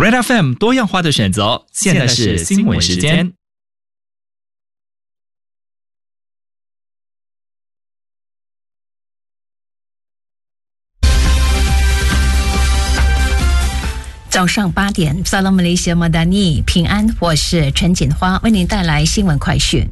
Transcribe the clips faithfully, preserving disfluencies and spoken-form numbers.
Red F M 多样化的选择，现在是新闻时间。 早上八点 Salam Malaysia Madani 平安，我是陈锦花，为您带来新闻快讯。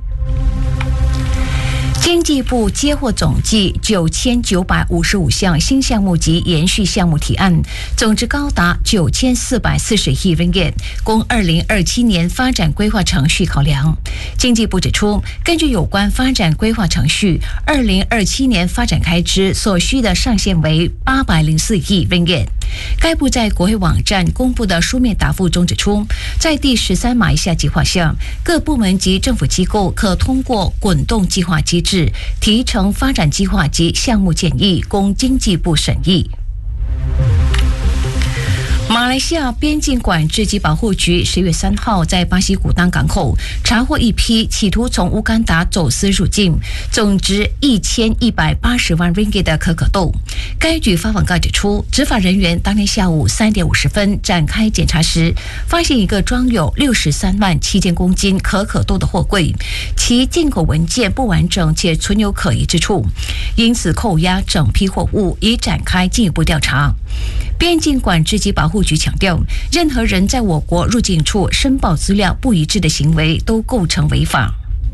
经济部接获总计九千九百五十五项新项目及延续项目提案，总值高达九千四百四十亿 ringgit， 供二零二七年发展规划程序考量。经济部指出，根据有关发展规划程序，二零二七年发展开支所需的上限为八百零四亿 ringgit。该部在国会网站公布的书面答复中指出，在第十三马来西亚计划下，各部门及政府机构可通过滚动计划机制提呈发展计划及项目建议，供经济部审议。马来西亚边境管制及保护局十月三号在巴西古当港口查获一批企图从乌干达走私入境、总值一千一百八十万 ringgit 的可可豆。该局发网告指出，执法人员当天下午三点五十分展开检查时，发现一个装有六十三万七千公斤可可豆的货柜，其进口文件不完整且存有可疑之处，因此扣押整批货物，以展开进一步调查。边境管制及保护局强调，任何人在我国入境处申报资料不一致的行为都构成违法。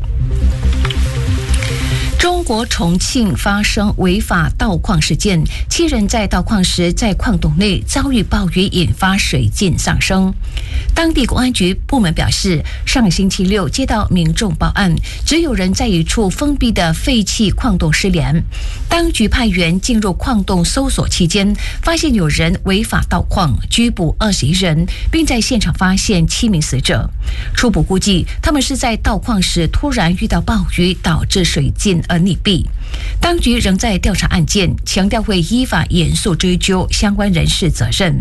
中国重庆发生违法盗矿事件，七人在盗矿时在矿洞内遭遇暴雨，引发水浸丧生。当地公安局部门表示，上星期六接到民众报案，只有人在一处封闭的废弃矿洞失联。当局派员进入矿洞搜索期间，发现有人违法盗矿，拘捕二十一人，并在现场发现七名死者。初步估计，他们是在盗矿时突然遇到暴雨，导致水浸而溺毙。当局仍在调查案件，强调会依法严肃追究相关人士责任。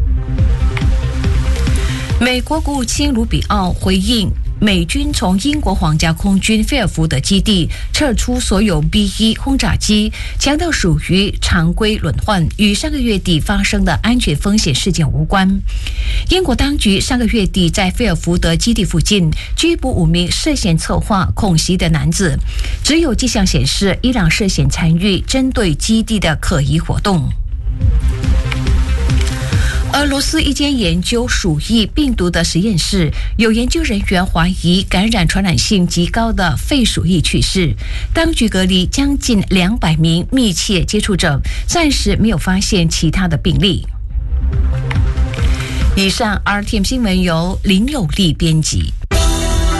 美国国务卿卢比奥回应美军从英国皇家空军菲尔福德基地撤出所有 B 一 轰炸机，强调属于常规轮换，与上个月底发生的安全风险事件无关。英国当局上个月底在菲尔福德基地附近拘捕五名涉嫌策划恐袭的男子，只有迹象显示伊朗涉嫌参与针对基地的可疑活动。俄罗斯一间研究鼠疫病毒的实验室，有研究人员怀疑感染传染性极高的肺鼠疫去世，当局隔离将近两百名密切接触者，暂时没有发现其他的病例。以上 R T M 新闻由林有利编辑。